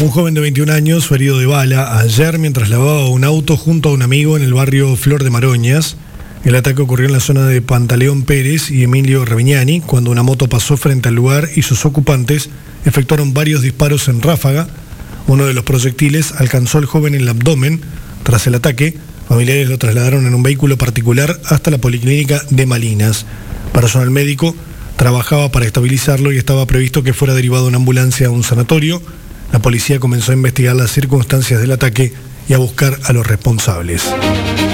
Un joven de 21 años fue herido de bala ayer mientras lavaba un auto junto a un amigo en el barrio Flor de Maroñas. El ataque ocurrió en la zona de Pantaleón Pérez y Emilio Ravignani, cuando una moto pasó frente al lugar y sus ocupantes efectuaron varios disparos en ráfaga. Uno de los proyectiles alcanzó al joven en el abdomen. Tras el ataque, familiares lo trasladaron en un vehículo particular hasta la policlínica de Malinas. Personal médico trabajaba para estabilizarlo y estaba previsto que fuera derivado en ambulancia a un sanatorio. La policía comenzó a investigar las circunstancias del ataque y a buscar a los responsables.